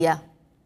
يا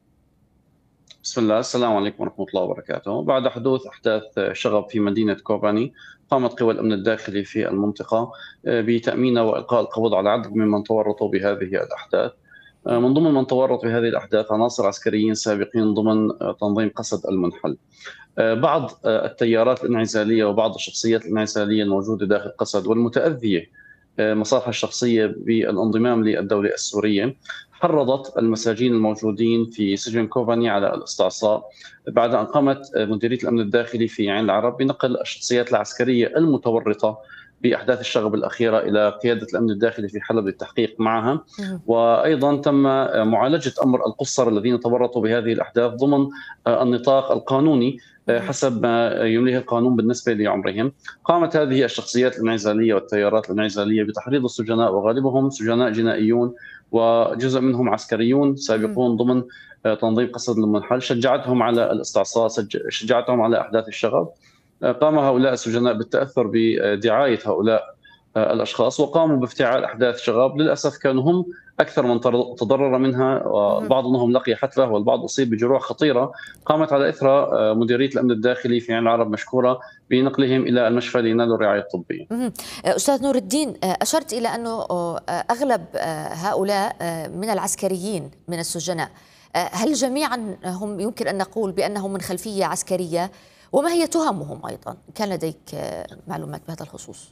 بسم الله، السلام عليكم ورحمة الله وبركاته. بعد حدوث أحداث شغب في مدينة كوباني، قامت قوى الأمن الداخلي في المنطقة بتأمين وإلقاء القبض على عدد ممن تورطوا بهذه الأحداث. من ضمن من تورط في هذه الأحداث عناصر عسكريين سابقين ضمن تنظيم قسد المنحل. بعض التيارات الانعزالية وبعض الشخصيات الانعزالية الموجودة داخل قسد والمتأذية مصالحها الشخصية بالانضمام للدولة السورية، حرضت المساجين الموجودين في سجن كوباني على الاستعصاء بعد أن قامت مديرية الأمن الداخلي في عين العرب بنقل الشخصيات العسكرية المتورطة بأحداث الشغب الأخيرة إلى قيادة الأمن الداخلي في حلب للتحقيق معها. وأيضا تم معالجة أمر القُصّر الذين تورطوا بهذه الأحداث ضمن النطاق القانوني حسب ما يمليه القانون بالنسبة لعمرهم. قامت هذه الشخصيات الانعزالية والتيارات الانعزالية بتحريض السجناء، وغالبهم سجناء جنائيون وجزء منهم عسكريون سابقون ضمن تنظيم قسد المنحل، شجعتهم على الاستعصاء، شجعتهم على أحداث الشغب. قام هؤلاء السجناء بالتأثر بدعاية هؤلاء الأشخاص وقاموا بافتعال أحداث شغب. للأسف كانوا هم أكثر من تضرر منها، وبعض منهم لقي حتفة والبعض أصيب بجروح خطيرة قامت على إثر مديرية الأمن الداخلي في عين العرب مشكورة بنقلهم إلى المشفى لينالوا الرعاية الطبية. أستاذ نور الدين، أشرت إلى أنه أغلب هؤلاء من العسكريين من السجناء، هل جميعا هم يمكن أن نقول بأنهم من خلفية عسكرية؟ وما هي تهمهم أيضا؟ كان لديك معلومات بهذا الخصوص؟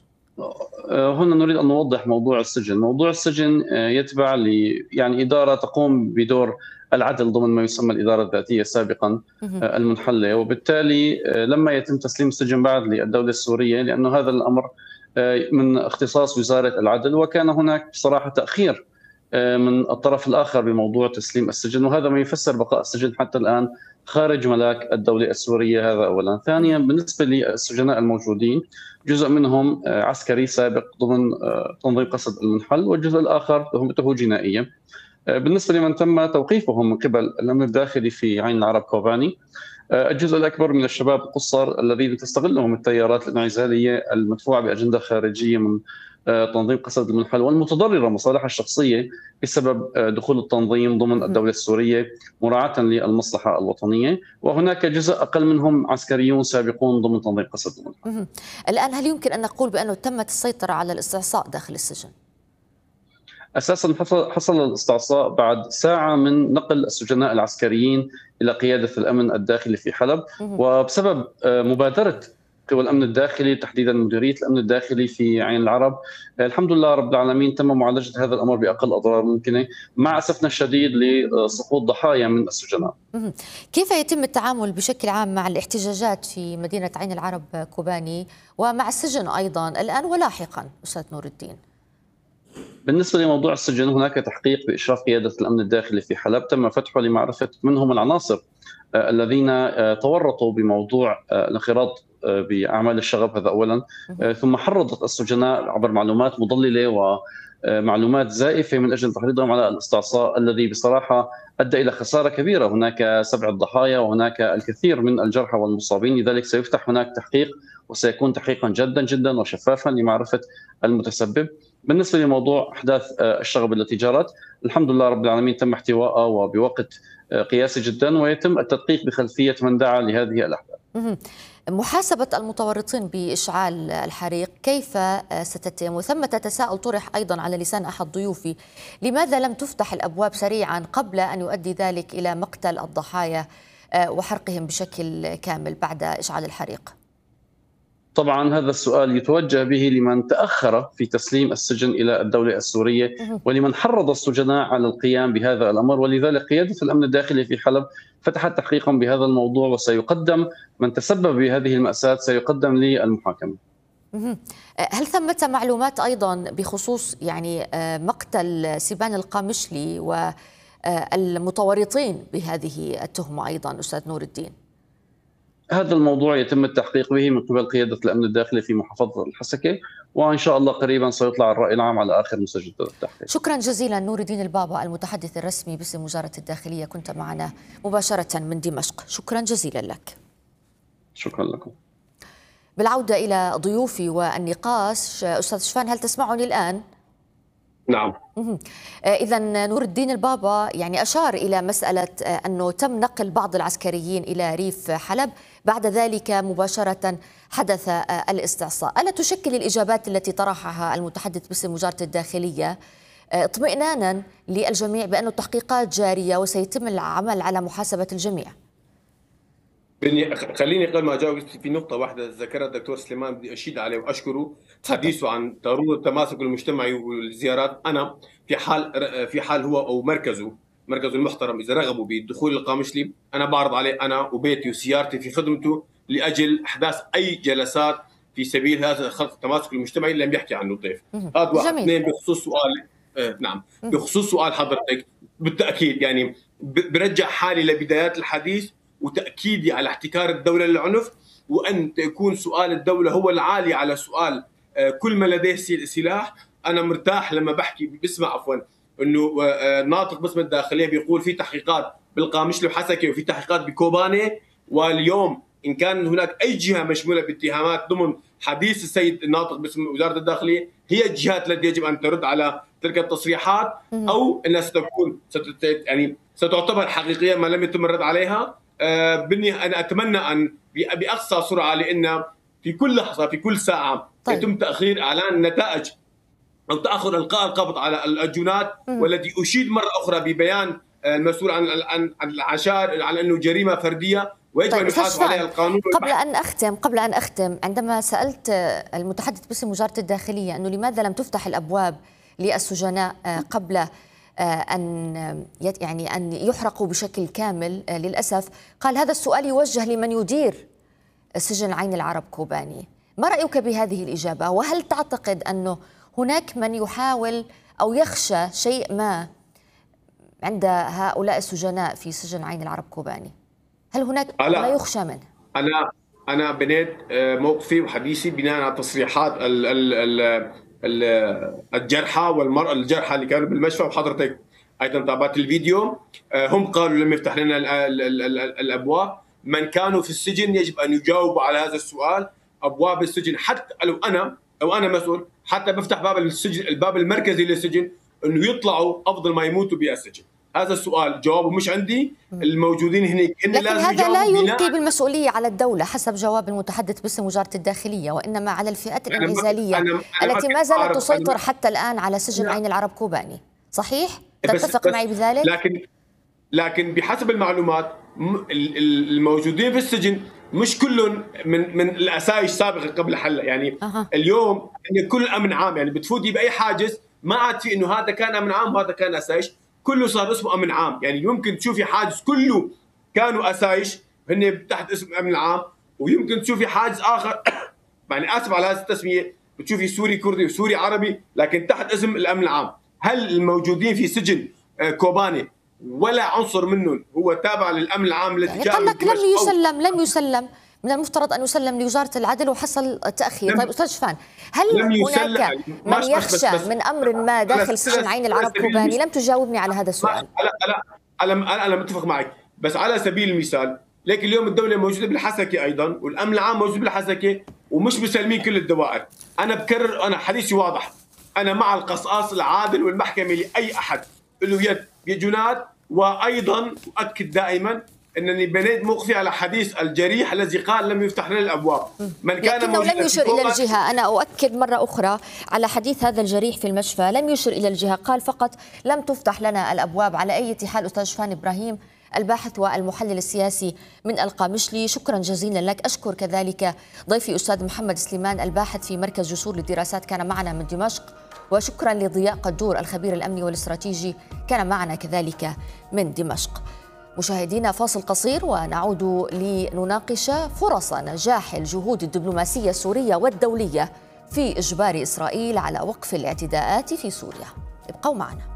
هنا نريد أن نوضح موضوع السجن. موضوع السجن يتبع يعني إدارة تقوم بدور العدل ضمن ما يسمى الإدارة الذاتية سابقا المنحلة، وبالتالي لما يتم تسليم السجن بعد للدولة السورية، لأنه هذا الأمر من اختصاص وزارة العدل، وكان هناك بصراحة تأخير من الطرف الآخر بموضوع تسليم السجن، وهذا ما يفسر بقاء السجن حتى الآن خارج ملاك الدولة السورية. هذا أولا. ثانيا، بالنسبة للسجناء الموجودين، جزء منهم عسكري سابق ضمن تنظيم قسد المنحل، والجزء الآخر تهمته جنائية. بالنسبة لمن تم توقيفهم من قبل الأمن الداخلي في عين العرب كوباني، الجزء الأكبر من الشباب القُصّر الذين تستغلهم التيارات الانعزالية المدفوعة بأجندة خارجية من تنظيم قسد المنحل والمتضررة مصالحها الشخصية بسبب دخول التنظيم ضمن الدولة السورية مراعاة للمصلحة الوطنية، وهناك جزء أقل منهم عسكريون سابقون ضمن تنظيم قسد المنحل. الآن هل يمكن أن نقول بأنه تمت السيطرة على الاستعصاء داخل السجن؟ اساسا حصل الاستعصاء بعد ساعه من نقل السجناء العسكريين الى قياده الامن الداخلي في حلب، وبسبب مبادره قوى الامن الداخلي تحديدا مديريه الامن الداخلي في عين العرب، الحمد لله رب العالمين تم معالجه هذا الامر باقل اضرار ممكنه، مع اسفنا الشديد لسقوط ضحايا من السجناء. كيف يتم التعامل بشكل عام مع الاحتجاجات في مدينه عين العرب كوباني ومع السجن ايضا الان ولاحقا استاذ نور الدين؟ بالنسبة لموضوع السجن، هناك تحقيق بإشراف قيادة الأمن الداخلي في حلب تم فتحه لمعرفة من هم العناصر الذين تورطوا بموضوع الانخراط بأعمال الشغب، هذا أولا. ثم حرضت السجناء عبر معلومات مضللة ومعلومات زائفة من أجل تحريضهم على الاستعصاء الذي بصراحة أدى إلى خسارة كبيرة. هناك 7 ضحايا وهناك الكثير من الجرحى والمصابين، لذلك سيفتح هناك تحقيق وسيكون تحقيقا جدا جدا وشفافا لمعرفة المتسبب. بالنسبة لموضوع أحداث الشغب التي جرت، الحمد لله رب العالمين تم احتوائها وبوقت قياسي جدا، ويتم التدقيق بخلفية من دعا لهذه الأحداث. محاسبة المتورطين بإشعال الحريق كيف ستتم؟ وثمة تساؤل طرح أيضا على لسان أحد ضيوفي: لماذا لم تفتح الأبواب سريعا قبل أن يؤدي ذلك إلى مقتل الضحايا وحرقهم بشكل كامل بعد إشعال الحريق؟ طبعا هذا السؤال يتوجه به لمن تأخر في تسليم السجن إلى الدولة السورية ولمن حرض السجناء على القيام بهذا الأمر، ولذلك قيادة الأمن الداخلي في حلب فتحت تحقيقا بهذا الموضوع، وسيقدم من تسبب بهذه المأساة سيقدم للمحاكمة. هل ثمة معلومات أيضا بخصوص يعني مقتل سيبان القامشلي والمتورطين بهذه التهمة أيضا أستاذ نور الدين؟ هذا الموضوع يتم التحقيق به من قبل قيادة الأمن الداخلي في محافظة الحسكة، وإن شاء الله قريبا سيطلع الرأي العام على آخر مسجد التحقيق. شكرا جزيلا نور الدين البابا، المتحدث الرسمي باسم وزارة الداخلية، كنت معنا مباشرة من دمشق. شكرا جزيلا لك. شكرا لكم. بالعودة إلى ضيوفي والنقاش، أستاذ شفان هل تسمعني الآن؟ نعم. إذا نور الدين البابا يعني أشار إلى مسألة أنه تم نقل بعض العسكريين إلى ريف حلب، بعد ذلك مباشرة حدث الاستعصاء. ألا تشكل الإجابات التي طرحها المتحدث باسم وزارة الداخلية اطمئنانا للجميع بأن التحقيقات جارية وسيتم العمل على محاسبة الجميع؟ خليني قبل ما اجاوب في نقطة واحدة ذكرها الدكتور سليمان، بدي اشيد عليه واشكره حديثه عن ضرورة التماسك المجتمعي والزيارات. انا في حال هو او مركزه المحترم اذا رغبوا بالدخول القامشلي، انا بعرض عليه انا وبيتي وسيارتي في خدمته لاجل احداث اي جلسات في سبيل هذا خلق التماسك المجتمعي اللي عم يحكي عنه الضيف. هذا واحد. اثنين، بخصوص سؤال نعم، بخصوص سؤال حضرتك، بالتاكيد يعني برجع حالي لبدايات الحديث وتأكيدي على احتكار الدولة للعنف، وأن يكون سؤال الدولة هو العالي على سؤال كل من لديه سلاح. أنا مرتاح لما بسمع أنه ناطق باسم الداخلية بيقول في تحقيقات بالقامشلي وحسكة وفي تحقيقات بكوباني، واليوم إن كان هناك أي جهة مشمولة باتهامات ضمن حديث السيد الناطق باسم وزارة الداخلية، هي الجهات التي يجب أن ترد على تلك التصريحات، أو أنها ستعتبر حقيقية ما لم يتم الرد عليها. أنا أتمنى أن بأقصى سرعة، لأن في كل لحظة في كل ساعة يتم تأخير إعلان النتائج أو تأخر إلقاء القبض على الجنات، والذي أشيد مرة أخرى ببيان المسؤول عن العشائر على أنه جريمة فردية ويجب أن يحاسب عليها القانون. قبل أن أختم، عندما سألت المتحدث باسم وزارة الداخلية أنه لماذا لم تفتح الأبواب للسجناء قبل أن يحرقوا بشكل كامل، للأسف قال هذا السؤال يوجه لمن يدير سجن عين العرب كوباني. ما رأيك بهذه الإجابة؟ وهل تعتقد أنه هناك من يحاول أو يخشى شيء ما عند هؤلاء السجناء في سجن عين العرب كوباني؟ هل هناك ما يخشى منه؟ أنا بنيت موقفي وحديثي بناء على تصريحات الجرحى الجرحى اللي كانوا بالمشفى، وحضرتك ايضا تابعت الفيديو. هم قالوا لم يفتح لنا الابواب. من كانوا في السجن يجب ان يجاوبوا على هذا السؤال. ابواب السجن، حتى لو انا مسؤول، حتى بفتح باب السجن، الباب المركزي للسجن، انه يطلعوا افضل ما يموتوا بالسجن. هذا السؤال جوابه مش عندي، الموجودين هناك لكن هذا لا يلقي بالمسؤولية على الدولة حسب جواب المتحدث باسم وزارة الداخلية، وإنما على الفئات الانعزالية التي ما زالت تسيطر حتى الآن على سجن عين العرب كوباني. صحيح؟ تتفق معي بذلك؟ لكن بحسب المعلومات الموجودين في السجن مش كلهم من الأسايش سابقا قبل حلة، يعني اليوم كل أمن عام، يعني بتفوتي بأي حاجز ما عاد في إنه هذا كان أمن عام وهذا كان أسايش، كله صار اسمه أمن عام. يعني يمكن تشوفي حاجز كله كانوا أسايش هن تحت اسم الأمن العام، ويمكن تشوفي حاجز آخر يعني آسف على هذه التسمية، بتشوفي سوري كردي وسوري عربي لكن تحت اسم الأمن العام. هل الموجودين في سجن كوباني ولا عنصر منهم هو تابع للأمن العام الذي يعني قال لك لم يسلم من المفترض أن يسلم لوزارة العدل وحصل تأخير. طيب أستاذ شفان، هل هناك من يخشى من أمر ما داخل سجن عين العرب كوباني؟ لم تجاوبني على هذا السؤال. أنا متفق معك، بس على سبيل المثال لكن اليوم الدولة موجودة بالحسكة أيضا، والأمن العام موجود بالحسكة ومش مسلمين كل الدوائر. أنا بكرر، أنا حديثي واضح، أنا مع القصاص العادل والمحكمة لأي أحد له يد بجنات. وأيضا أؤكد دائما أنني بنيت موقفي على حديث الجريح الذي قال لم يفتح لنا الأبواب. من كان لكنه لم يشر إلى الجهة. أنا أؤكد مرة أخرى على حديث هذا الجريح في المشفى، لم يشر إلى الجهة، قال فقط لم تفتح لنا الأبواب. على أي حال أستاذ شفان إبراهيم، الباحث والمحلل السياسي من القامشلي، شكرا جزيلا لك. أشكر كذلك ضيفي أستاذ محمد سليمان الباحث في مركز جسور للدراسات كان معنا من دمشق، وشكرا لضياء قدور الخبير الأمني والاستراتيجي كان معنا كذلك من دمشق. مشاهدينا فاصل قصير ونعود لنناقش فرص نجاح الجهود الدبلوماسية السورية والدولية في إجبار إسرائيل على وقف الاعتداءات في سوريا. ابقوا معنا.